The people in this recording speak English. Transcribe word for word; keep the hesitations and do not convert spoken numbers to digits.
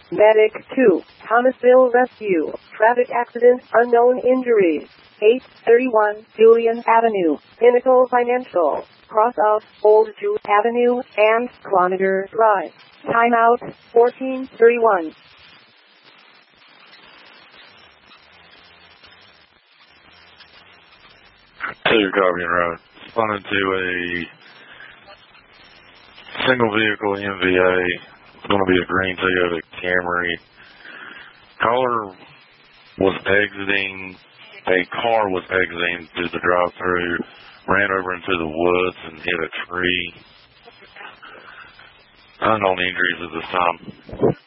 Medic two, Thomasville Rescue, traffic accident, unknown injuries. eight thirty-one Julian Avenue, Pinnacle Financial, cross of Old Jew Avenue and Cloninger Drive. Timeout, fourteen thirty-one. Two copy and road. Responding to a single vehicle M V A. It's going to be a green Toyota Camry. Caller was exiting, a car was exiting through the drive-thru, ran over into the woods and hit a tree. Unknown injuries at this time.